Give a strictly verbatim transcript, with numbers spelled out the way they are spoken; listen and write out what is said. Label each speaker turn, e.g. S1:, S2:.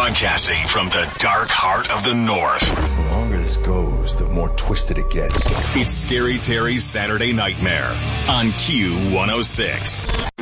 S1: Broadcasting from the dark heart of the North.
S2: The longer this goes, the more twisted it gets.
S1: It's Scary Terry's Saturday Nightmare on Q one oh six.